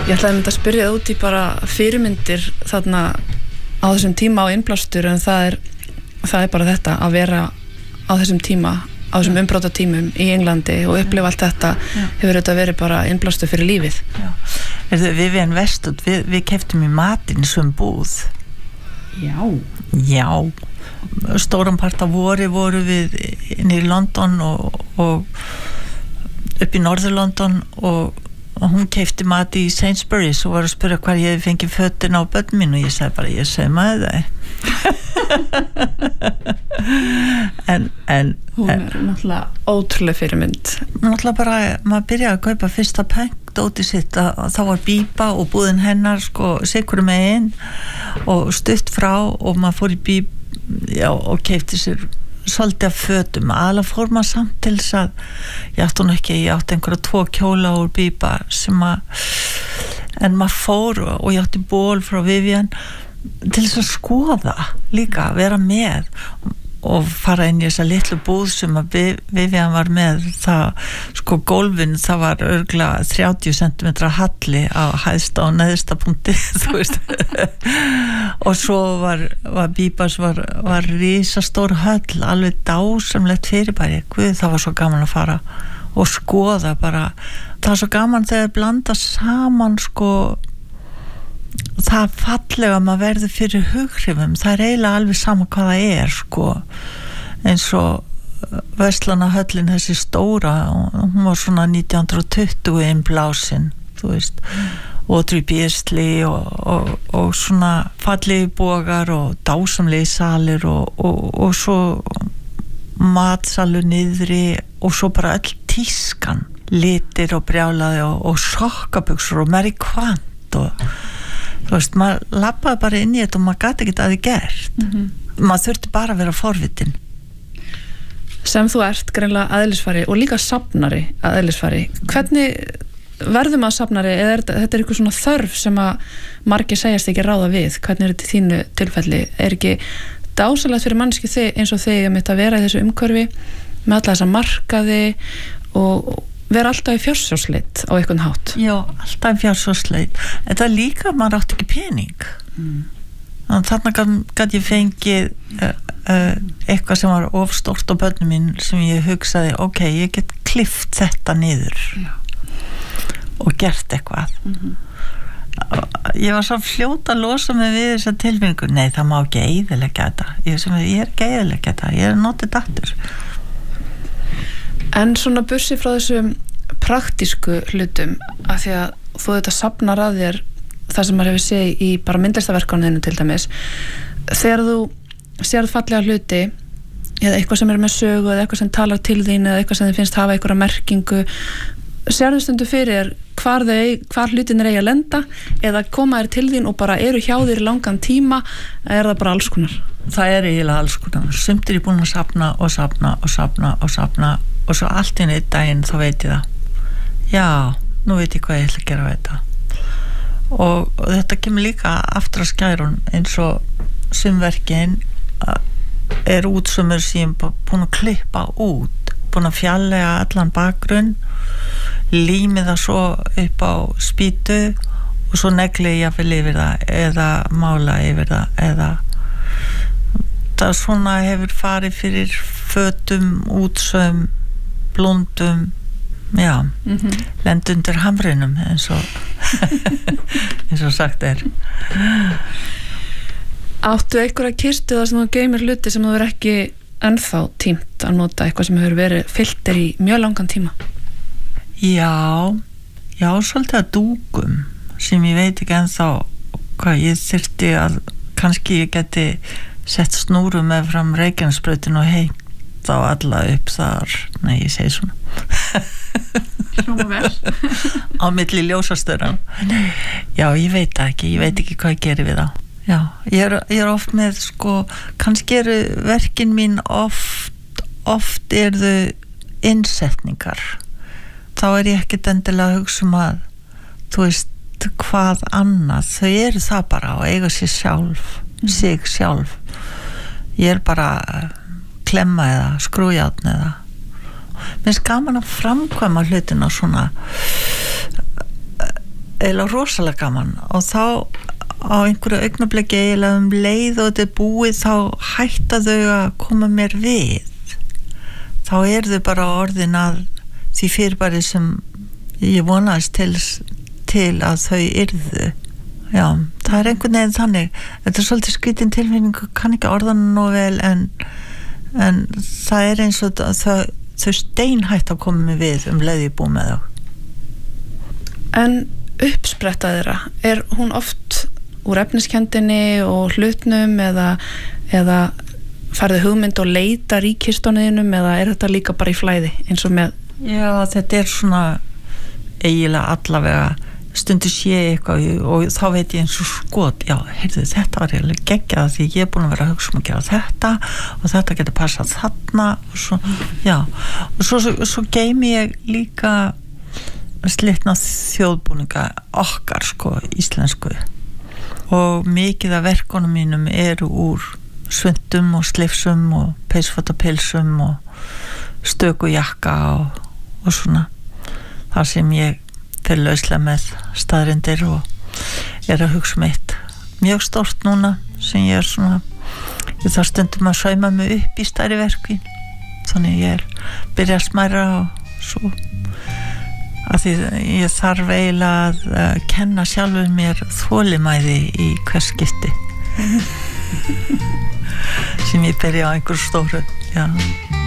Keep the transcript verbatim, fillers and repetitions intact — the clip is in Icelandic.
Ég ætlaði að mynda að spyrja út í bara fyrirmyndir þarna á þessum tíma á innblástur en það er, það er bara þetta að vera á þessum tíma á þessum umbrotatímum í Englandi og upplifa allt þetta Já. Hefur þetta verið bara innblástur fyrir lífið. Já. Er það Vivian Westwood, við, við keyptum í matinn sem búð. Já. Já. Stóran part af vori voru við inn í London og, og upp í Norður-London og, og hún keypti mat í Sainsbury's og var að spyrja hvar ég hefði fengið fötin á börn mín og ég sagði bara, ég saumaði það. en, en hún er náttúrulega ótrúlega fyrirmynd. Náttúrulega bara, maður byrjaði að kaupa fyrsta peng dótið sitt að það var bíba og búðin hennar sko sikru megin og stutt frá og maður fór í bíb já, og keypti sér svolítið af fötum, alveg fór maður samt til þess að ég átti hún ekki, ég átti einhverja tvo kjóla úr bíba sem að en maður fór og ég átti ból frá Vivian til þess að skoða líka, vera með og fara inn í þessa litlu búð sem að Vivian var með það, sko gólfin það var örgulega þrjátíu sentimetra halli á hæðsta og neðsta punkti þú veist og svo var, var Bíbas var, var risastór höll alveg dásamlegt fyrirbæri Guð, það var svo gaman að fara og skoða bara, það var svo gaman þegar blanda saman sko það fallega maður verður fyrir hughrifum það er eiginlega alveg sama hvað það er sko eins og Verslunarhöllin þessi stóra hún var svona nítján hundruð tuttugu innblásin þú veist Audrey Beardsley og, og, og svona fallegi bogar og dásamlegi salir og, og, og svo matsalur niðri og svo bara öll tískan litir og brjálaði og, og sokkabuxur og Mary Quant og þú veist, maður labbaði bara inn í þetta og maður gæti ekki að þið gert mm-hmm. maður þurfti bara að vera forvitin sem þú ert greinlega aðeinsfari og líka safnari aðeinsfari, hvernig verður maður safnari eða er þetta, þetta er eitthvað svona þörf sem að margir segjast ekki ráða við, hvernig er þetta í þínu tilfelli, er ekki dásalegt fyrir mannski þig eins og þig að mitt að vera í þessu umhverfi með alla þessa markaði og vera alltaf í fjársjósleit á einhvern hátt. Já, alltaf í fjársjósleit. Þetta líka, maður átti ekki pening. Mm. Þannig að ég fengið uh, uh, eitthvað sem var ofstórt á börnum mín sem ég hugsaði, ok, ég get klift þetta niður Já. Og gert eitthvað. Mm-hmm. Ég var svo fljóta að losa mig við þessa tilfinningu. Nei, það má ekki eyðileggja þetta. Ég, sem, ég er ekki eyðileggja þetta. Ég er notið dattur. En svona bursi frá þessum praktísku hlutum af því að þú þetta safnar að þér það sem maður hefur séð í bara myndlistaverkaninu til dæmis þegar þú sérð fallega hluti eða eitthvað sem er með sögu eða eitthvað sem talar til þín eða eitthvað sem þið finnst hafa einhverja merkingu sérðu stundu fyrir hvar, þau, hvar hlutin er eigi að lenda eða koma þér til þín og bara eru hjá þér í langan tíma eða er það bara alls konar? Það er eiginlega alls konar sumt er ég búin að safna og safna og safna og safna og svo allt inn í daginn þá veit ég það já, nú veit ég hvað ég ætla að gera við þetta og, og þetta kemur líka aftur á skærun eins og sumverkin er útsumur sem ég er búin að klippa út búin að fjallega allan bakgrunn lími það svo upp á spýtu og svo negli ég jafnvel yfir það eða mála yfir það eða það svona hefur farið fyrir fötum, útsaum blóndum já, mm-hmm. lend undir hamrinum eins og eins og sagt er Áttu einhverja kistu þar sem þú geymir hluti sem þú er ekki ennþá tímt að nota eitthvað sem hefur verið fylltir í mjög langan tíma Já já, svolítið að dúkum sem ég veit ekki ennþá hvað ég þyrfti að kannski ég geti sett snúru með fram Reykjanesbrautin og heitt á alla upp þar nei, ég segi svona Hljóma vel á milli ljósastöra já, ég veit það ekki, ég veit ekki hvað ég geri við það já, ég er, ég er oft með sko, kannski eru verkin mín oft oft er þau innsetningar þá er ég ekkert endilega að hugsa um að þú veist hvað annað þau eru það bara og eiga sér sjálf mm. sig sjálf ég er bara klemma eða skrújárn eða mér finnst gaman að framkvæma hlutina svona eiginlega rosalega gaman og þá á einhverju augnabliki eiginlega um leið og þetta er búið þá hætta þau að koma mér við þá er þau bara orðin að því fyrirbæri sem ég vonaðist til, til að þau yrðu já, það er einhvern veginn þannig þetta er svolítið skrítin tilfinning kann ekki orðan nú vel en, en það er eins og þau, þau steinhætt að koma mér við um leið ég búið með þá En uppspretta þeirra, er hún oft úr efniskendinni og hlutnum eða, eða færðu hugmynd og leita í kistunniðinum eða er þetta líka bara í flæði eins og með? Já, þetta er svona eiginlega allavega stundu sé eitthvað og þá veit ég eins og skot já, heyrðu, þetta var ég geggjað því ég er búin að vera að hugsa um að gera þetta og þetta getur passað þarna og svo, já, og svo, svo, svo geymi ég líka slitna þjóðbúninga okkar sko, íslensku og mikið af verkunum mínum eru úr svundum og slifsum og peysfatapilsum og stöku jakka og, og svona þar sem ég fyrir lauslega með staðrindir og er að hugsa um eitt mjög stórt núna sem ég er svona ég þarf stundum að sauma mig upp í stærri verki þannig ég er byrja að smæra og svo að því ég þarf eiginlega að uh, kenna sjálfur mér þolimæði í hvers skipti sem ég byrja á einhver stóru já